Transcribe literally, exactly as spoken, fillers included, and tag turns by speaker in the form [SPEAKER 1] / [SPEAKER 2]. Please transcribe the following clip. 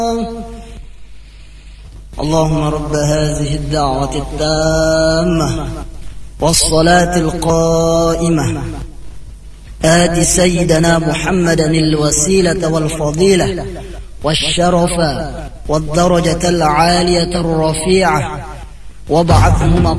[SPEAKER 1] اللهم رب هذه الدعوة التامة والصلاة القائمة آت سيدنا محمدا الوسيلة والفضيلة والشرف والدرجة العالية الرفيعة وابعثه